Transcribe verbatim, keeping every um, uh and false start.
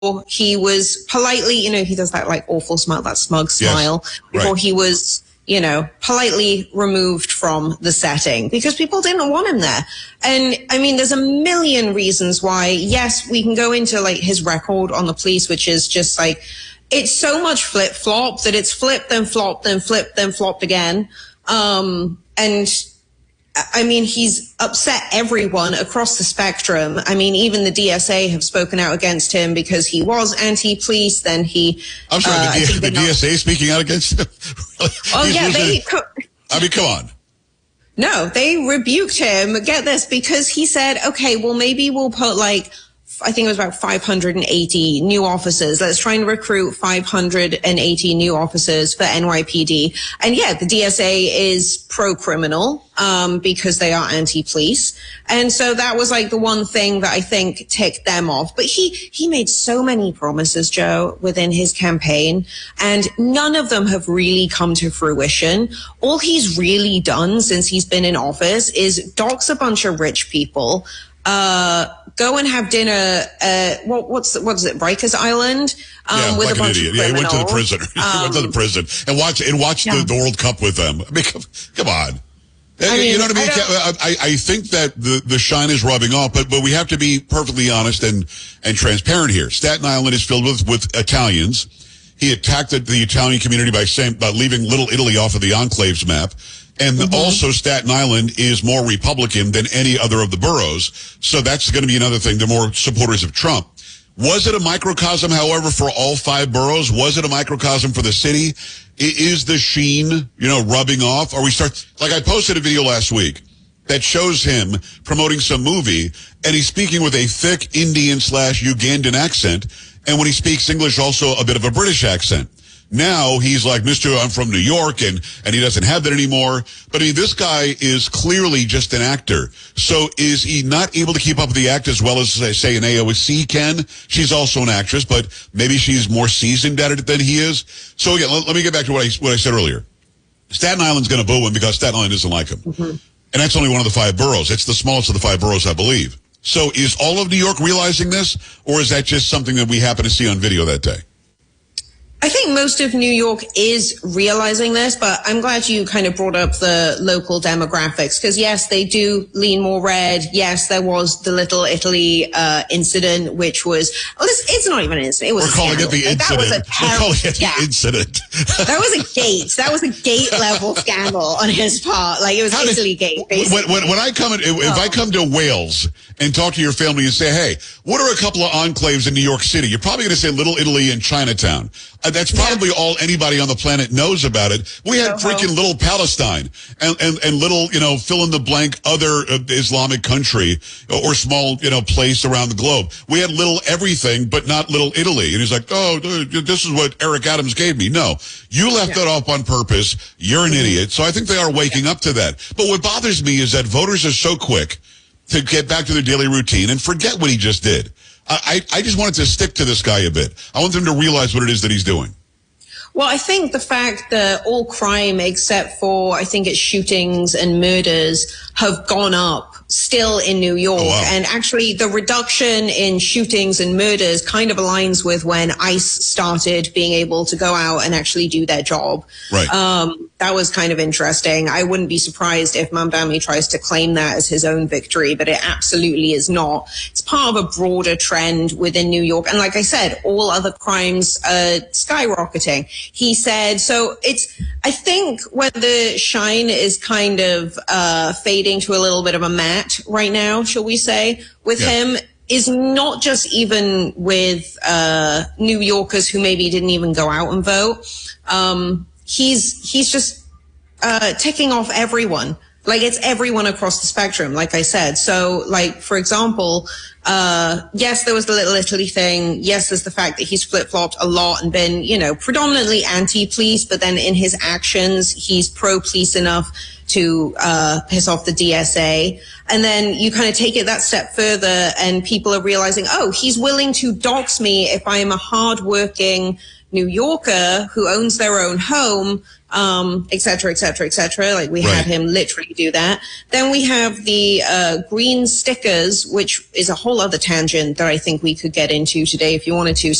he was politely, you know, he does that like awful smile, that smug smile, yes, before right. he was, you know, politely removed from the setting because people didn't want him there. And I mean, there's a million reasons why, yes, we can go into like his record on the police, which is just like, it's so much flip flop that it's flipped, then flopped, then flipped, then flopped again. Um, and I mean, he's upset everyone across the spectrum. I mean, even the D S A have spoken out against him because he was anti-police. Then he... I'm sorry, uh, the, D- the D S A speaking out against him? Oh, yeah, they... Co- I mean, come on. No, they rebuked him, get this, because he said, okay, well, maybe we'll put like... I think it was about five hundred eighty new officers. Let's try and recruit five hundred eighty new officers for N Y P D. And yeah, the D S A is pro-criminal, um, because they are anti-police. And so that was like the one thing that I think ticked them off. But he, he made so many promises, Joe, within his campaign, and none of them have really come to fruition. All he's really done since he's been in office is dox a bunch of rich people, uh, go and have dinner, uh, what, what's, what's it, Rikers Island? Um, yeah, with like a bunch an idiot. of Yeah, he went to the criminals. prison. he Um, went to the prison and watched, and watched yeah. the, the World Cup with them. I mean, come, come on. I mean, you know what I mean? I, I, I think that the, the shine is rubbing off, but, but we have to be perfectly honest and, and transparent here. Staten Island is filled with, with Italians. He attacked the, the Italian community by saying, by leaving Little Italy off of the enclaves map. And mm-hmm. also Staten Island is more Republican than any other of the boroughs. So that's going to be another thing. They're more supporters of Trump. Was it a microcosm, however, for all five boroughs? Was it a microcosm for the city? Is the sheen, you know, rubbing off? Or we start, like I posted a video last week that shows him promoting some movie, and he's speaking with a thick Indian slash Ugandan accent. And when he speaks English, also a bit of a British accent. Now he's like, Mister I'm from New York, and, and he doesn't have that anymore. But I mean, this guy is clearly just an actor. So is he not able to keep up with the act as well as, say, an A O C can? She's also an actress, but maybe she's more seasoned at it than he is. So again, let, let me get back to what I, what I said earlier. Staten Island's going to boo him because Staten Island doesn't like him. Mm-hmm. And that's only one of the five boroughs. It's the smallest of the five boroughs, I believe. So is all of New York realizing this, or is that just something that we happen to see on video that day? I think most of New York is realizing this, but I'm glad you kind of brought up the local demographics because, yes, they do lean more red. Yes, there was the Little Italy uh, incident, which was, well, it's, it's not even an incident. It was We're a calling scandal. it the Like, incident. That was a We're calling it the yeah. incident. That was a gate. That was a gate level scandal on his part. Like, it was How Italy did, gate, basically. When, when, when I come in, if oh. I come to Wales and talk to your family and say, hey, what are a couple of enclaves in New York City? You're probably going to say Little Italy and Chinatown. Uh, that's probably yeah. all anybody on the planet knows about it. We had Soho. freaking Little Palestine and, and, and little, you know, fill in the blank other uh, Islamic country or small, you know, place around the globe. We had little everything, but not Little Italy. And he's like, oh, this is what Eric Adams gave me. No, you left yeah. that off on purpose. You're an mm-hmm. idiot. So I think they are waking yeah. up to that. But what bothers me is that voters are so quick to get back to their daily routine and forget what he just did. I, I just wanted to stick to this guy a bit. I want them to realize what it is that he's doing. Well, I think the fact that all crime, except for, I think it's shootings and murders, have gone up still in New York. Oh, wow. And actually, the reduction in shootings and murders kind of aligns with when ICE started being able to go out and actually do their job. Right. Um, that was kind of interesting. I wouldn't be surprised if Mamdani tries to claim that as his own victory, but it absolutely is not. It's part of a broader trend within New York. And like I said, all other crimes are skyrocketing. He said, so it's, I think where the shine is kind of uh, fading to a little bit of a matte right now, shall we say, with yeah. him is not just even with uh, New Yorkers who maybe didn't even go out and vote. Um, he's he's just uh, ticking off everyone. Like, it's everyone across the spectrum, like I said. So, like, for example, uh, yes, there was the Little Italy thing. Yes, there's the fact that he's flip-flopped a lot and been, you know, predominantly anti-police, but then in his actions, he's pro-police enough to uh, piss off the D S A. And then you kind of take it that step further and people are realizing, oh, he's willing to dox me if I am a hardworking New Yorker who owns their own home, um, et cetera, et cetera, et cetera. Like we right. had him literally do that. Then we have the uh, green stickers, which is a whole other tangent that I think we could get into today if you wanted to.